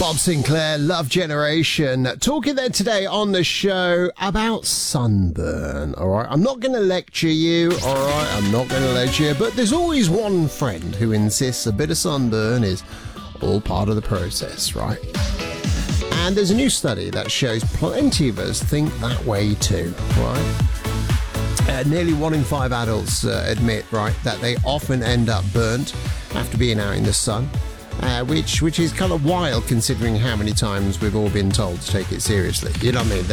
Bob Sinclair, Love Generation. Talking there today on the show about sunburn, all right? I'm not going to lecture you, all right? I'm not going to lecture you, but there's always one friend who insists a bit of sunburn is all part of the process, right? And there's a new study that shows plenty of us think that way too, right? Nearly 1 in 5 adults admit, right, that they often end up burnt after being out in the sun. Which is kind of wild considering how many times we've all been told to take it seriously. You know what I mean?